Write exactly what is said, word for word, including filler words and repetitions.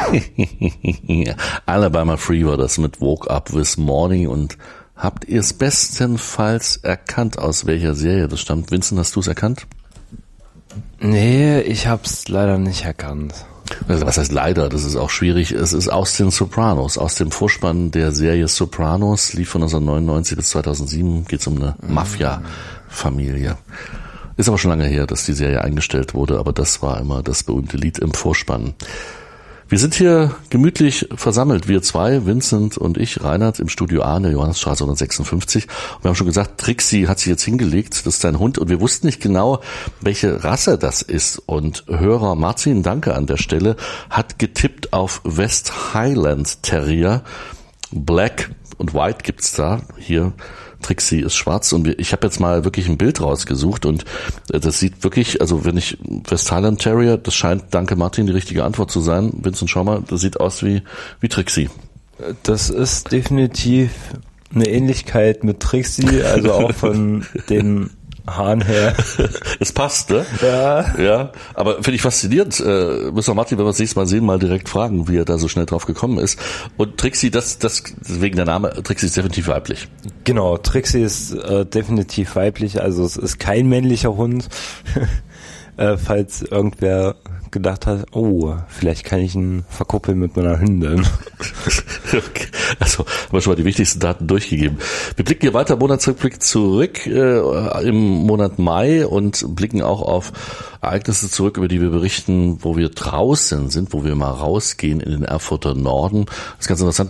Alabama Free war das mit Woke Up This Morning. Und habt ihr es bestenfalls erkannt, aus welcher Serie das stammt? Vincent, hast du es erkannt? Nee, ich hab's leider nicht erkannt. Also was heißt leider? Das ist auch schwierig. Es ist aus den Sopranos, aus dem Vorspann der Serie Sopranos, lief von neunzehnhundertneunundneunzig bis zweitausendsieben, geht es um eine Mafia-Familie. Ist aber schon lange her, dass die Serie eingestellt wurde, aber das war immer das berühmte Lied im Vorspann. Wir sind hier gemütlich versammelt, wir zwei, Vincent und ich, Reinhard, im Studio A in der Johannesstraße hundertsechsundfünfzig. Und wir haben schon gesagt, Trixie hat sich jetzt hingelegt, das ist dein Hund. Und wir wussten nicht genau, welche Rasse das ist. Und Hörer Martin, danke an der Stelle, hat getippt auf West Highland Terrier. Black und White gibt's da hier. Trixie ist schwarz und ich habe jetzt mal wirklich ein Bild rausgesucht und das sieht wirklich, also wenn ich West Highland Terrier, das scheint, danke Martin, die richtige Antwort zu sein. Vincent, schau mal, das sieht aus wie wie Trixie. Das ist definitiv eine Ähnlichkeit mit Trixie, also auch von den Haaren her. Es passt, ne? Ja. Ja, aber finde ich faszinierend. Äh, müssen wir Martin, wenn wir das nächste Mal sehen, mal direkt fragen, wie er da so schnell drauf gekommen ist. Und Trixie, das, das, wegen der Name, Trixie ist definitiv weiblich. Genau, Trixie ist äh, definitiv weiblich, also es ist kein männlicher Hund. äh, falls irgendwer gedacht hat, oh, vielleicht kann ich ihn verkuppeln mit meiner Hündin. Okay. Also haben wir schon mal die wichtigsten Daten durchgegeben. Wir blicken hier weiter, Monatsrückblick zurück äh, im Monat Mai und blicken auch auf Ereignisse zurück, über die wir berichten, wo wir draußen sind, wo wir mal rausgehen in den Erfurter Norden. Das ist ganz interessant.